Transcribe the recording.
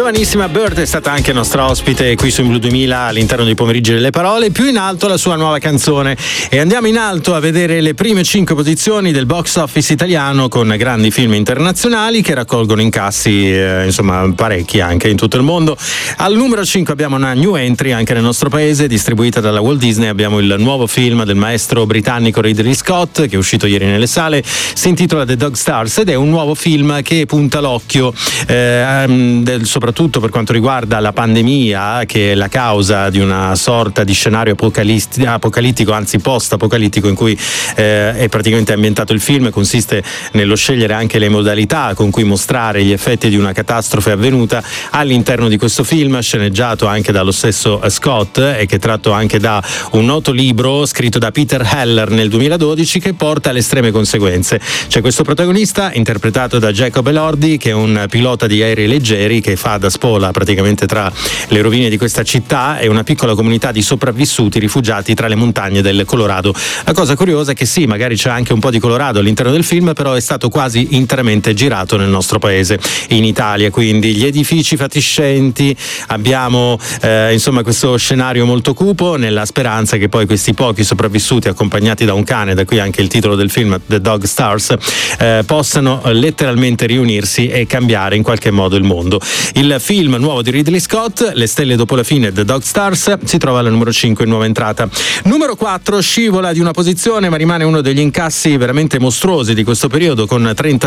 giovanissima Bird è stata anche nostra ospite qui su Blu 2000 all'interno dei pomeriggi delle parole. Più in alto la sua nuova canzone, e andiamo in alto a vedere le prime 5 posizioni del box office italiano, con grandi film internazionali che raccolgono incassi insomma parecchi anche in tutto il mondo. Al numero 5 abbiamo una new entry anche nel nostro paese, distribuita dalla Walt Disney. Abbiamo il nuovo film del maestro britannico Ridley Scott, che è uscito ieri nelle sale. Si intitola The Dog Stars ed è un nuovo film che punta l'occhio soprattutto per quanto riguarda la pandemia, che è la causa di una sorta di scenario apocalittico, anzi post-apocalittico, in cui è praticamente ambientato il film. Consiste nello scegliere anche le modalità con cui mostrare gli effetti di una catastrofe avvenuta all'interno di questo film, sceneggiato anche dallo stesso Scott e che è tratto anche da un noto libro scritto da Peter Heller nel 2012, che porta alle estreme conseguenze. C'è questo protagonista interpretato da Jacob Elordi, che è un pilota di aerei leggeri che fa da spola praticamente tra le rovine di questa città e una piccola comunità di sopravvissuti rifugiati tra le montagne del Colorado. La cosa curiosa è che sì, magari c'è anche un po' di Colorado all'interno del film, però è stato quasi interamente girato nel nostro paese, in Italia, quindi gli edifici fatiscenti, abbiamo insomma questo scenario molto cupo, nella speranza che poi questi pochi sopravvissuti, accompagnati da un cane, da qui anche il titolo del film The Dog Stars, possano letteralmente riunirsi e cambiare in qualche modo il mondo. Il film nuovo di Ridley Scott, Le stelle dopo la fine, The Dog Stars, si trova alla numero 5 in nuova entrata. Numero 4 scivola di una posizione, ma rimane uno degli incassi veramente mostruosi di questo periodo, con